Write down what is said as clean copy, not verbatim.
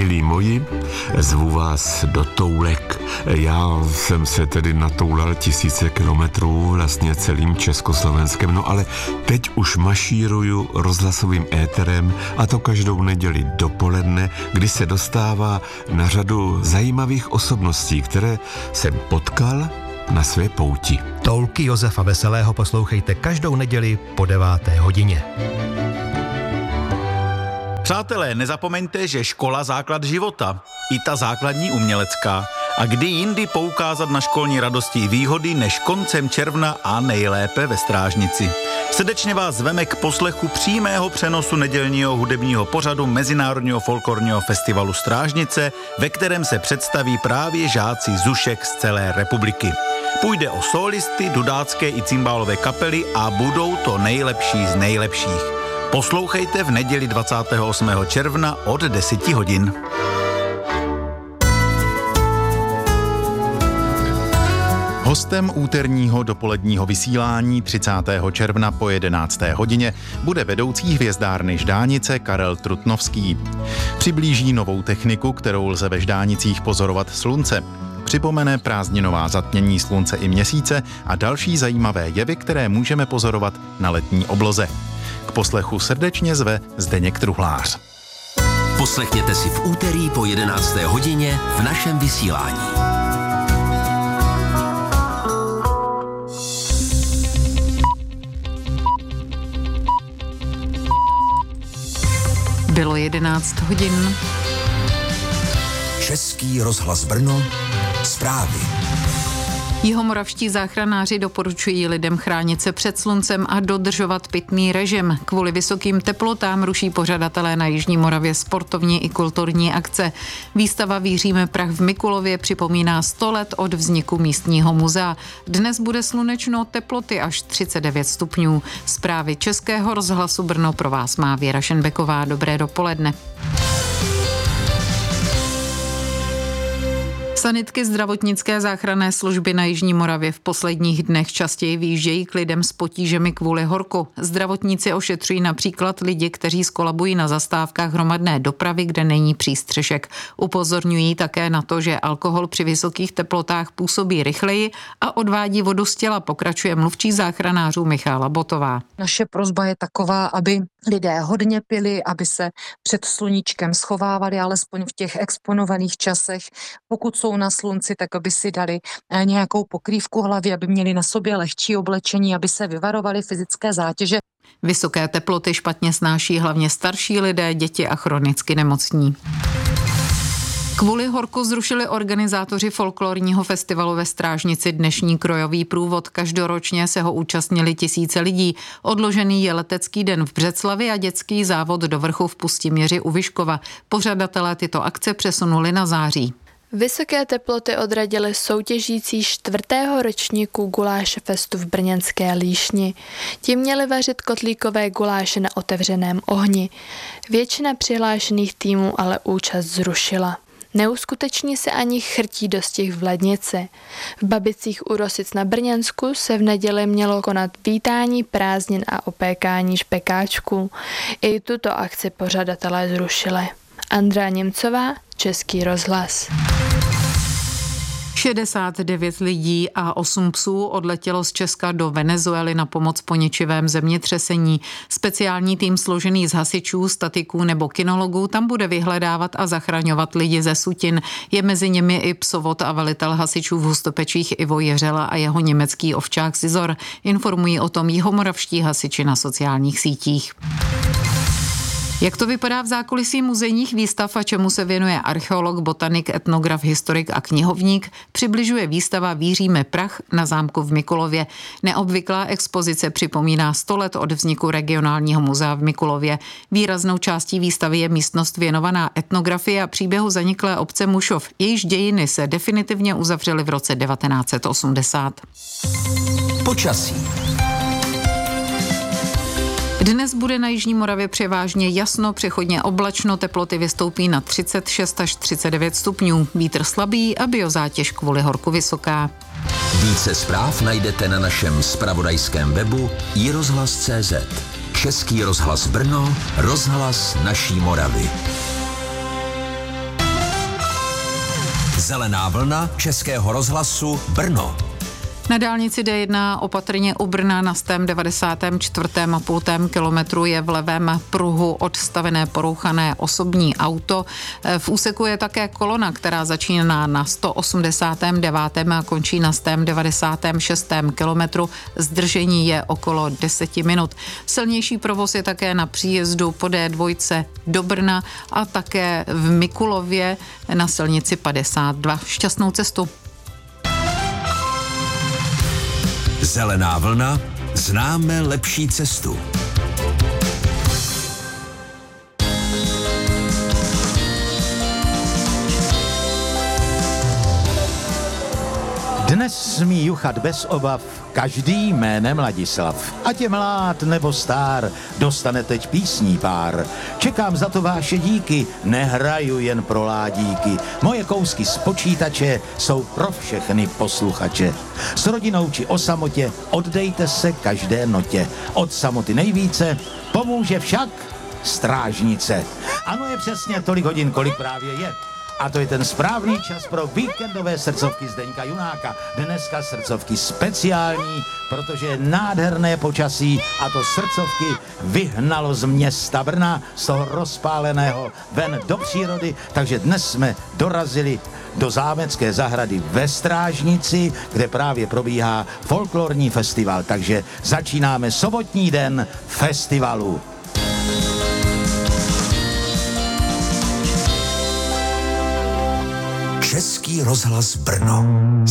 Milí moji, zvu vás do Toulek. Já jsem se tedy natoulal tisíce kilometrů vlastně celým Československem, no ale teď už mašíruju rozhlasovým éterem a to každou neděli dopoledne, kdy se dostává na řadu zajímavých osobností, které jsem potkal na své pouti. Toulky Josefa Veselého poslouchejte každou neděli po 9. hodině. Přátelé, nezapomeňte, že škola základ života, i ta základní umělecká. A kdy jindy poukázat na školní radosti i výhody než koncem června a nejlépe ve Strážnici. Srdečně vás zveme k poslechu přímého přenosu nedělního hudebního pořadu Mezinárodního folklorního festivalu Strážnice, ve kterém se představí právě žáci zušek z celé republiky. Půjde o sólisty, dudácké i cymbálové kapely a budou to nejlepší z nejlepších. Poslouchejte v neděli 28. června od 10 hodin. Hostem úterního dopoledního vysílání 30. června po 11. hodině bude vedoucí hvězdárny Ždánice Karel Trutnovský. Přiblíží novou techniku, kterou lze ve Ždánicích pozorovat slunce. Připomene prázdninová zatmění slunce i měsíce a další zajímavé jevy, které můžeme pozorovat na letní obloze. K poslechu srdečně zve Zdeněk Truhlář. Poslechněte si v úterý po 11. hodině v našem vysílání. Bylo 11 hodin. Český rozhlas Brno, zprávy. Jihomoravští záchranáři doporučují lidem chránit se před sluncem a dodržovat pitný režim. Kvůli vysokým teplotám ruší pořadatelé na Jižní Moravě sportovní i kulturní akce. Výstava Víříme prach v Mikulově připomíná 100 let od vzniku místního muzea. Dnes bude slunečno, teploty až 39 stupňů. Zprávy Českého rozhlasu Brno pro vás má Věra Šenbeková. Dobré dopoledne. Sanitky zdravotnické záchranné služby na Jižní Moravě v posledních dnech častěji vyjíždějí k lidem s potížemi kvůli horku. Zdravotníci ošetřují například lidi, kteří skolabují na zastávkách hromadné dopravy, kde není přístřešek. Upozorňují také na to, že alkohol při vysokých teplotách působí rychleji a odvádí vodu z těla, pokračuje mluvčí záchranářů Michála Botová. Naše prosba je taková, aby lidé hodně pili, aby se před sluníčkem schovávali, alespoň v těch exponovaných časech. Pokud jsou na slunci, tak aby si dali nějakou pokrývku hlavy, aby měli na sobě lehčí oblečení, aby se vyvarovali fyzické zátěže. Vysoké teploty špatně snáší hlavně starší lidé, děti a chronicky nemocní. Kvůli horku zrušili organizátoři folklorního festivalu ve Strážnici dnešní krojový průvod. Každoročně se ho účastnili tisíce lidí. Odložený je letecký den v Břeclavi a dětský závod do vrchu v Pustiměři u Vyškova. Pořadatelé tyto akce přesunuli na září. Vysoké teploty odradily soutěžící 4. ročníku guláše festu v brněnské Líšni. Ti měli vařit kotlíkové guláše na otevřeném ohni. Většina přihlášených týmů ale účast zrušila. Neuskuteční se ani chrtí dostih v lednici. V Babicích u Rosic na Brněnsku se v neděli mělo konat vítání prázdnin a opékání špekáčků. I tuto akci pořadatelé zrušili. Andrea Němcová, Český rozhlas. 69 lidí a 8 psů odletělo z Česka do Venezuely na pomoc po ničivém zemětřesení. Speciální tým složený z hasičů, statiků nebo kinologů tam bude vyhledávat a zachraňovat lidi ze sutin. Je mezi nimi i psovod a velitel hasičů v Hustopečích Ivo Jeřela a jeho německý ovčák Zizor. Informují o tom jihomoravští hasiči na sociálních sítích. Jak to vypadá v zákulisí muzejních výstav a čemu se věnuje archeolog, botanik, etnograf, historik a knihovník, přibližuje výstava Víříme prach na zámku v Mikulově. Neobvyklá expozice připomíná 100 let od vzniku regionálního muzea v Mikulově. Výraznou částí výstavy je místnost věnovaná etnografii a příběhu zaniklé obce Mušov. Jejíž dějiny se definitivně uzavřely v roce 1980. Počasí. Dnes bude na Jižní Moravě převážně jasno, přechodně oblačno, teploty vystoupí na 36 až 39 stupňů. Vítr slabý a biozátěž kvůli horku vysoká. Více zpráv najdete na našem zpravodajském webu iRozhlas.cz. Český rozhlas Brno, rozhlas naší Moravy. Zelená vlna Českého rozhlasu Brno. Na dálnici D1 opatrně u Brna na 94,5 kilometru je v levém pruhu odstavené porouchané osobní auto. V úseku je také kolona, která začíná na 189. a končí na 196. kilometru. Zdržení je okolo 10 minut. Silnější provoz je také na příjezdu po D2 do Brna a také v Mikulově na silnici 52. Šťastnou cestu. Zelená vlna, známe lepší cestu. Dnes smí juchat bez obav každý jménem Ladislav. Ať je mlád nebo stár, dostane teď písní pár. Čekám za to vaše díky, nehraju jen pro ládíky. Moje kousky z počítače jsou pro všechny posluchače. S rodinou či o samotě oddejte se každé notě. Od samoty nejvíce pomůže však strážnice. Ano, je přesně tolik hodin, kolik právě je. A to je ten správný čas pro víkendové srdcovky Zdeňka Junáka. Dneska srdcovky speciální, protože je nádherné počasí a to srdcovky vyhnalo z města Brna, z toho rozpáleného ven do přírody, takže dnes jsme dorazili do zámecké zahrady ve Strážnici, kde právě probíhá folklorní festival, takže začínáme sobotní den festivalu. Český rozhlas Brno.